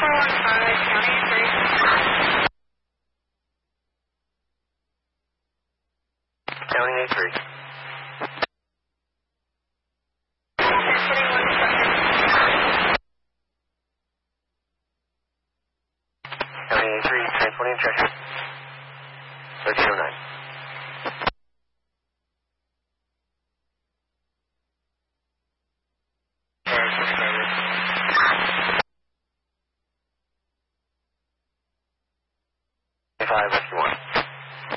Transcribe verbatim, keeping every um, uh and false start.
four one five, County three. County A three. Transmitting one second. County A three, transporting Cheshire. thirteen oh nine. Five.